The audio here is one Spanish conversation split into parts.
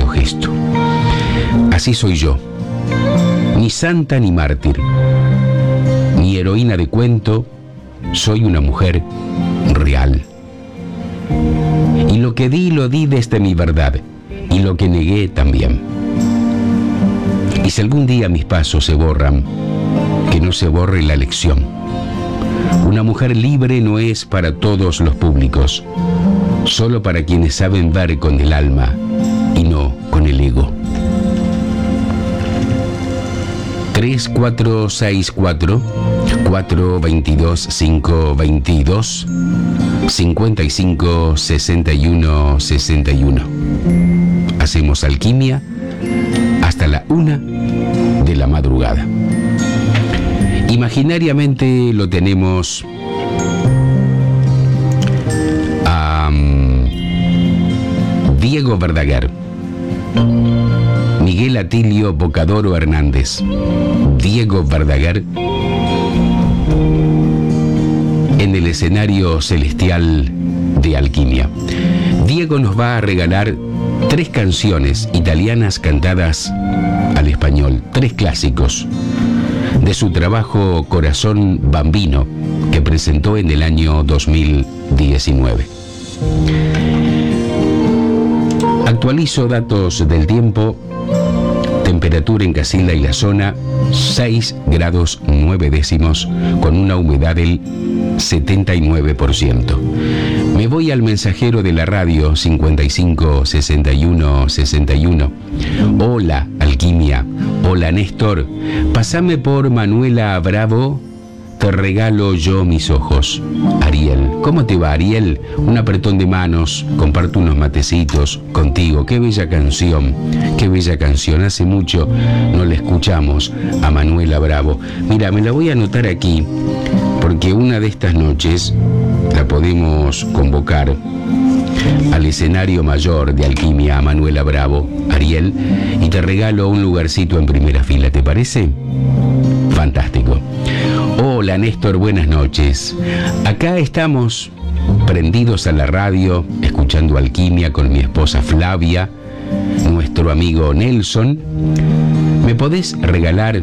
hermoso gesto. Así soy yo, ni santa ni mártir, ni heroína de cuento, soy una mujer real. Y lo que di, lo di desde mi verdad, y lo que negué también. Y si algún día mis pasos se borran, que no se borre la lección. Una mujer libre no es para todos los públicos, solo para quienes saben ver con el alma y no con el ego. 3464 422 522 55 61 61. Hacemos alquimia hasta la 1 de la madrugada. Imaginariamente lo tenemos a Diego Verdaguer, Miguel Atilio Bocadoro Hernández, Diego Verdaguer en el escenario celestial de Alquimia. Diego nos va a regalar 3 canciones italianas cantadas al español, 3 clásicos de su trabajo Corazón Bambino, que presentó en el año 2019. Actualizo datos del tiempo. Temperatura en Casilda y la zona 6 grados 9 décimos, con una humedad del 79%. Me voy al mensajero de la radio 55 61 61. Hola Alquimia, hola Néstor, pasame por Manuela Bravo, te regalo yo mis ojos. Ariel, ¿cómo te va Ariel? Un apretón de manos, comparto unos matecitos contigo. Qué bella canción, hace mucho no la escuchamos a Manuela Bravo. Mira, me la voy a anotar aquí, porque una de estas noches la podemos convocar al escenario mayor de Alquimia a Manuela Bravo, Ariel, y te regalo un lugarcito en primera fila, ¿te parece? Fantástico. Hola Néstor, buenas noches. Acá estamos prendidos a la radio, escuchando Alquimia con mi esposa Flavia, nuestro amigo Nelson. ¿Me podés regalar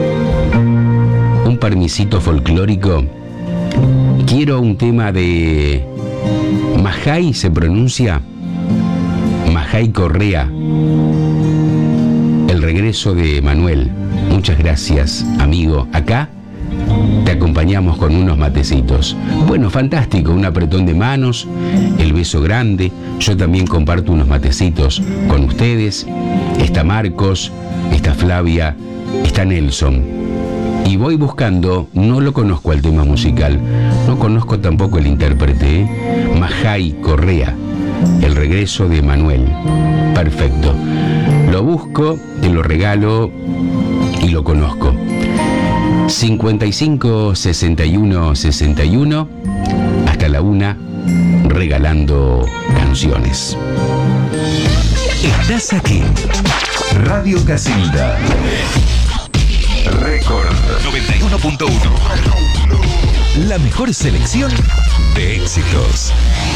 un permisito folclórico? Quiero un tema de Majay, ¿se pronuncia? Majay Correa. El regreso de Manuel. Muchas gracias, amigo. Acá te acompañamos con unos matecitos. Bueno, fantástico, un apretón de manos, el beso grande. Yo también comparto unos matecitos con ustedes. Está Marcos, está Flavia, está Nelson. Y voy buscando, no lo conozco al tema musical, no conozco tampoco el intérprete, Majay Correa, el regreso de Manuel. Perfecto. Lo busco, te lo regalo y lo conozco. 55 61 61 hasta la 1, regalando canciones. Estás aquí, Radio Casilda, Récord 91.1, la mejor selección de éxitos.